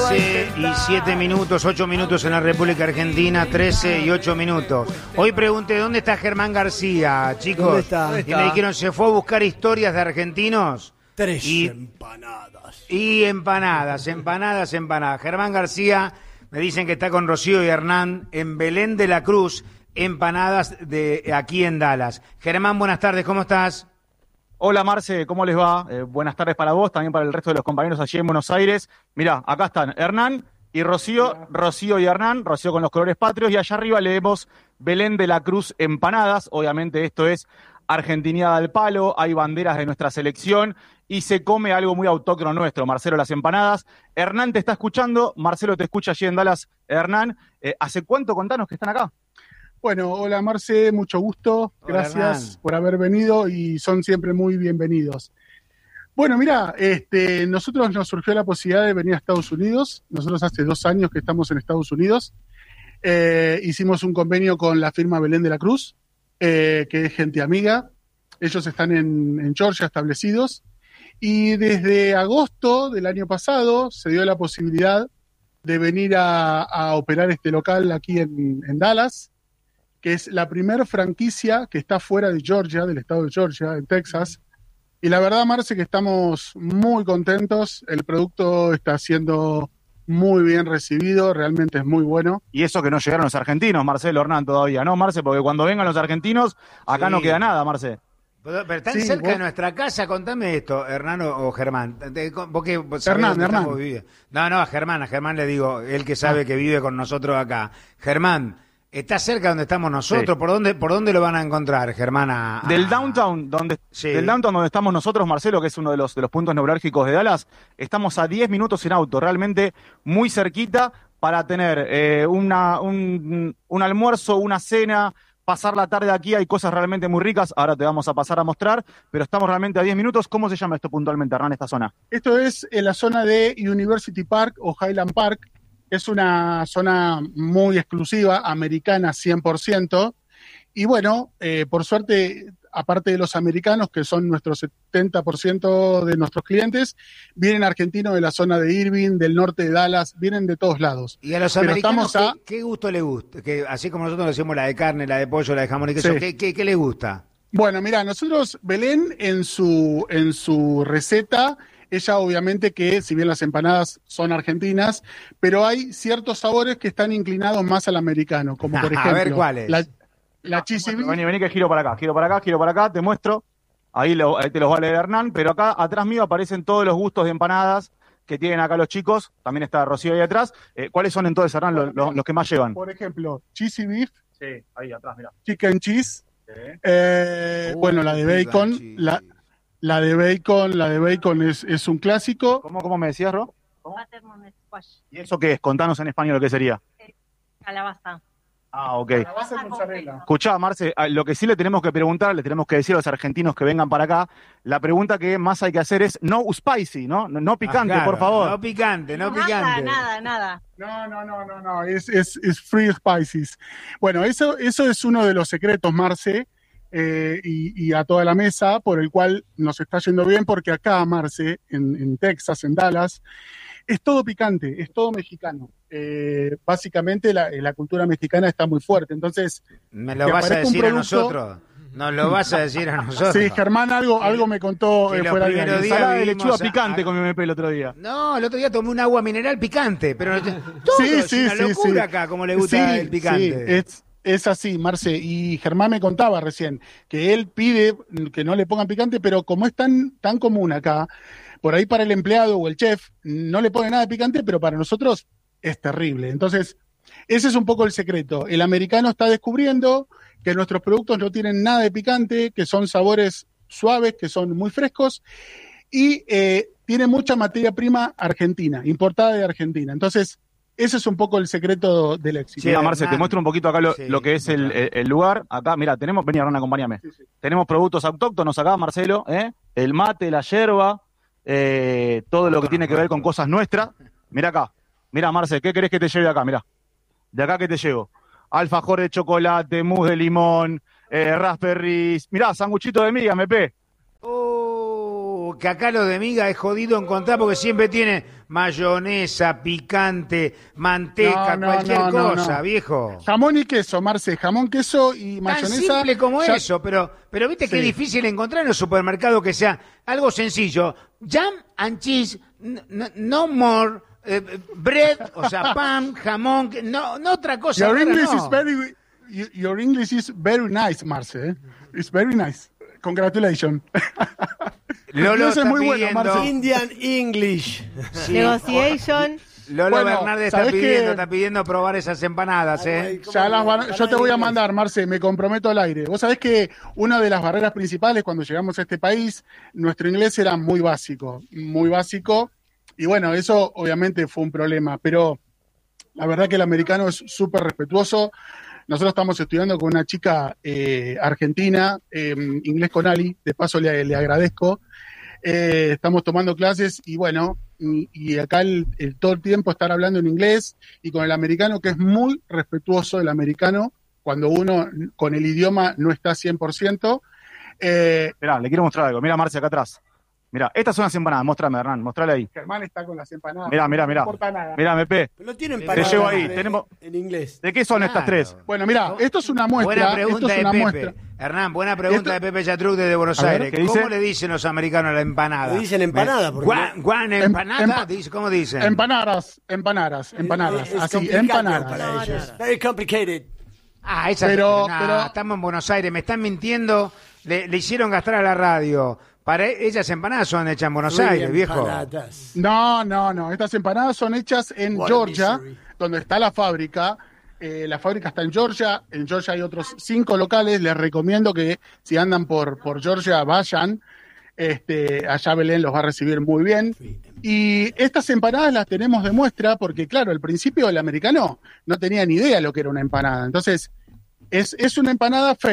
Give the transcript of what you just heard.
13:07, 8 minutos en la República Argentina, 13:08. Hoy pregunté, ¿dónde está Germán García, chicos? ¿Dónde está? Y me dijeron, se fue a buscar historias de argentinos. Empanadas. Y empanadas. Germán García, me dicen que está con Rocío y Hernán en Belén de la Cruz, empanadas de aquí en Dallas. Germán, buenas tardes, ¿cómo estás? Hola Marce, ¿cómo les va? Buenas tardes para vos, también para el resto de los compañeros allí en Buenos Aires. Mirá, acá están Hernán y Rocío, hola. Rocío y Hernán, Rocío con los colores patrios, y allá arriba leemos Belén de la Cruz empanadas. Obviamente esto es argentiniada al palo, hay banderas de nuestra selección y se come algo muy autóctono nuestro, Marcelo, las empanadas. Hernán te está escuchando, Marcelo te escucha allí en Dallas. Hernán, ¿hace cuánto, contanos, que están acá? Bueno, hola Marce, mucho gusto, gracias por haber venido y son siempre muy bienvenidos. Bueno, mira, nosotros nos surgió la posibilidad de venir a Estados Unidos. Nosotros hace 2 años que estamos en Estados Unidos. Hicimos un convenio con la firma Belén de la Cruz, que es gente amiga. Ellos están en Georgia establecidos. Y desde agosto del año pasado se dio la posibilidad de venir a operar este local aquí en Dallas, que es la primera franquicia que está fuera de Georgia, del estado de Georgia, en Texas. Y la verdad, Marce, que estamos muy contentos. El producto está siendo muy bien recibido, realmente es muy bueno. Y eso que no llegaron los argentinos, Marcelo, Hernán, todavía, ¿no, Marce? Porque cuando vengan los argentinos, acá no queda nada, Marce. Pero están cerca de nuestra casa, contame esto, Hernán o Germán. ¿Vos Hernán. No, a Germán le digo, él que sabe que vive con nosotros acá. Germán, está cerca donde estamos nosotros. Sí. ¿Por dónde lo van a encontrar, Germán? Del downtown, donde estamos nosotros, Marcelo, que es uno de los puntos neurálgicos de Dallas, estamos a 10 minutos en auto, realmente muy cerquita para tener un almuerzo, una cena, pasar la tarde aquí. Hay cosas realmente muy ricas, ahora te vamos a pasar a mostrar, pero estamos realmente a 10 minutos. ¿Cómo se llama esto puntualmente, Hernán, esta zona? Esto es en la zona de University Park o Highland Park. Es una zona muy exclusiva, americana 100%, y bueno, por suerte, aparte de los americanos, que son nuestro 70% de nuestros clientes, vienen argentinos de la zona de Irving, del norte de Dallas, vienen de todos lados. Y a los americanos, ¿qué gusto le gusta? Que así como nosotros decimos la de carne, la de pollo, la de jamón y queso, sí. ¿Qué le gusta? Bueno, mira, nosotros, Belén, en su receta, ella obviamente que, si bien las empanadas son argentinas, pero hay ciertos sabores que están inclinados más al americano, como por ejemplo... A ver, ¿cuáles? La cheesy beef. Vení que giro para acá, te muestro. Ahí te los va a leer Hernán, pero acá atrás mío aparecen todos los gustos de empanadas que tienen acá los chicos. También está Rocío ahí atrás. ¿Cuáles son entonces, Hernán, los que más llevan? Por ejemplo, cheesy beef. Sí, ahí atrás, mirá. Chicken cheese. Sí. Bueno, la de bacon. La de bacon es un clásico. ¿Cómo me decías, Ro? ¿Y eso qué es? Contanos en español lo que sería. Calabaza. Ah, ok. Calabaza y mozzarella. Escuchá, Marce, lo que sí le tenemos que preguntar, le tenemos que decir a los argentinos que vengan para acá, la pregunta que más hay que hacer es no spicy, ¿no? No picante, claro, por favor. No picante. Nada. No, es free spices. Bueno, eso es uno de los secretos, Marce, y a toda la mesa, por el cual nos está yendo bien, porque acá, Marce, en Texas, en Dallas, es todo picante, es todo mexicano. Básicamente la cultura mexicana está muy fuerte, entonces... ¿Me lo vas a decir a nosotros? ¿Nos lo vas a decir a nosotros? Sí, Germán algo me contó fuera de la ensalada de lechuga picante comí el otro día. No, el otro día tomé un agua mineral picante, pero todo sí, es una locura acá, como le gusta el picante. Sí, es así, Marce, y Germán me contaba recién que él pide que no le pongan picante, pero como es tan común acá, por ahí para el empleado o el chef no le pone nada de picante, pero para nosotros es terrible. Entonces, ese es un poco el secreto. El americano está descubriendo que nuestros productos no tienen nada de picante, que son sabores suaves, que son muy frescos, y tiene mucha materia prima argentina, importada de Argentina. Entonces, ese es un poco el secreto del éxito. Sí, Marce, te muestro un poquito acá lo que es el lugar. Acá, mira, vení, Hernán, acompáñame. Sí. Tenemos productos autóctonos acá, Marcelo, el mate, la yerba, todo lo que tiene que ver con cosas nuestras. Mira acá, mira, Marce, ¿qué querés que te lleve acá? Mira, de acá que te llevo. Alfajor de chocolate, mousse de limón, raspberries. Mirá, sanguchito de miga, MP. que acá lo de miga es jodido encontrar porque siempre tiene mayonesa, picante, manteca, cualquier cosa, viejo. Jamón y queso, Marce, jamón, queso y mayonesa. Tan simple como ya... eso, pero viste que es difícil encontrar en el supermercado que sea algo sencillo. Jam and cheese, no more, bread, o sea, pan, jamón, no otra cosa. Your English is very nice, Marce. It's very nice. Congratulations. Lolo está es muy pidiendo, bueno, Marce. Indian English. Sí. Negotiation. Lolo Bueno, Bernardi está pidiendo probar esas empanadas, Yo te voy a mandar, Marce, me comprometo al aire. Vos sabés que una de las barreras principales cuando llegamos a este país, nuestro inglés era muy básico, y bueno, eso obviamente fue un problema, pero la verdad que el americano es súper respetuoso. Nosotros estamos estudiando con una chica argentina, inglés con Ali, de paso le agradezco. Estamos tomando clases y bueno, y acá todo el tiempo estar hablando en inglés y con el americano, que es muy respetuoso el americano, cuando uno con el idioma no está 100%. Mirá, le quiero mostrar algo. Mira, Marce, acá atrás. Mira, estas son las empanadas. Móstrame, Hernán, mostrale ahí. Germán está con las empanadas. Mirá. No importa nada. Mirá, MP. No tienen Te palabras llevo ahí. Tenemos... en inglés. ¿De qué son estas tres? Bueno, mira, esto es una muestra. Buena pregunta esto es una de Pepe. muestra. Hernán, buena pregunta de Pepe Yatruc desde Buenos A ver, Aires. ¿qué dice? ¿Cómo le dicen los americanos a la empanada? Le dicen empanada, porque Guan empanada, ¿cómo dicen? Empanadas. Es Así, complicado empanadas. para ellos. Very complicated. Esa Pero- estamos en Buenos Aires, me están mintiendo, le hicieron gastar a la radio. Para ellas empanadas son hechas en Buenos Aires, viejo. Empanadas. No. Estas empanadas son hechas en What a Georgia, misery. donde está la fábrica. La fábrica está en Georgia. En Georgia hay otros 5 locales. Les recomiendo que si andan por Georgia vayan. Allá Belén los va a recibir muy bien. Y estas empanadas las tenemos de muestra porque, claro, al principio el americano no tenía ni idea lo que era una empanada. Entonces, es una empanada